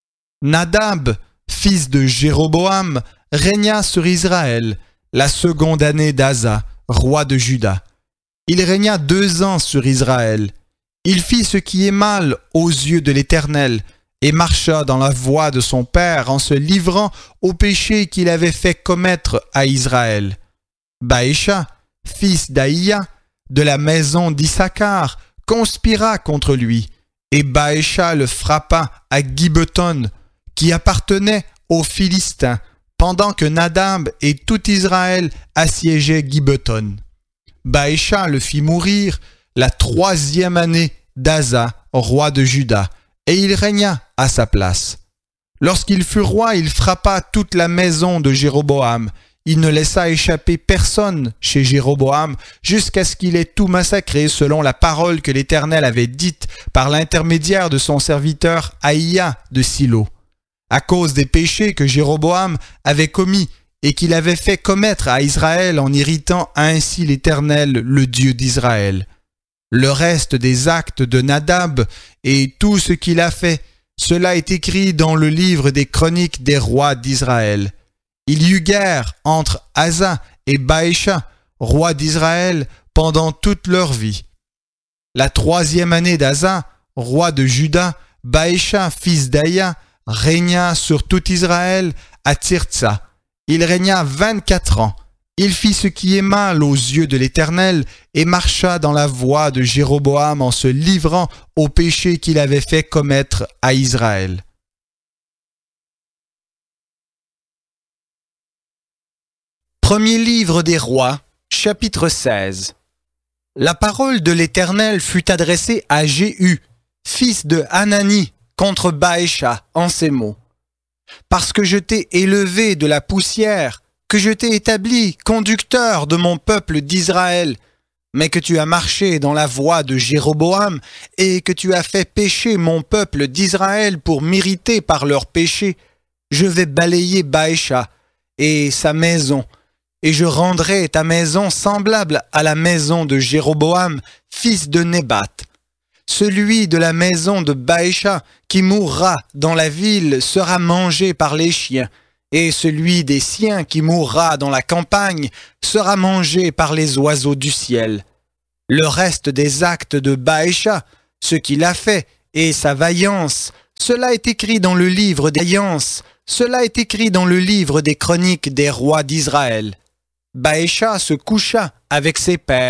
Nadab, fils de Jéroboam, régna sur Israël, la seconde année d'Asa, roi de Juda. Il régna deux ans sur Israël. Il fit ce qui est mal aux yeux de l'Éternel, et marcha dans la voie de son père en se livrant au péché qu'il avait fait commettre à Israël. Baécha, fils d'Aïa, de la maison d'Issachar, conspira contre lui, et Baécha le frappa à Gibbeton, qui appartenait aux Philistins, pendant que Nadab et tout Israël assiégeaient Gibbeton. Baécha le fit mourir la troisième année d'Asa, roi de Juda, et il régna à sa place. Lorsqu'il fut roi, il frappa toute la maison de Jéroboam. Il ne laissa échapper personne chez Jéroboam jusqu'à ce qu'il ait tout massacré selon la parole que l'Éternel avait dite par l'intermédiaire de son serviteur Aïa de Silo, à cause des péchés que Jéroboam avait commis et qu'il avait fait commettre à Israël en irritant ainsi l'Éternel, le Dieu d'Israël. Le reste des actes de Nadab et tout ce qu'il a fait, cela est écrit dans le livre des chroniques des rois d'Israël. Il y eut guerre entre Asa et Baécha, roi d'Israël, pendant toute leur vie. La troisième année d'Asa, roi de Juda, Baécha, fils d'Aïa, régna sur tout Israël à Tirtsa. Il régna vingt-quatre ans. Il fit ce qui est mal aux yeux de l'Éternel et marcha dans la voie de Jéroboam en se livrant au péché qu'il avait fait commettre à Israël. Premier livre des rois, chapitre seize. La parole de l'Éternel fut adressée à Jéhu, fils de Hanani, contre Baécha, en ces mots. Parce que je t'ai élevé de la poussière, que je t'ai établi conducteur de mon peuple d'Israël, mais que tu as marché dans la voie de Jéroboam et que tu as fait pécher mon peuple d'Israël pour m'irriter par leurs péchés, je vais balayer Baécha et sa maison, et je rendrai ta maison semblable à la maison de Jéroboam, fils de Nébat. Celui de la maison de Baécha qui mourra dans la ville sera mangé par les chiens, et celui des siens qui mourra dans la campagne sera mangé par les oiseaux du ciel. Le reste des actes de Baécha, ce qu'il a fait, et sa vaillance, cela est écrit dans le livre des vaillances, cela est écrit dans le livre des chroniques des rois d'Israël. Baécha se coucha avec ses pères,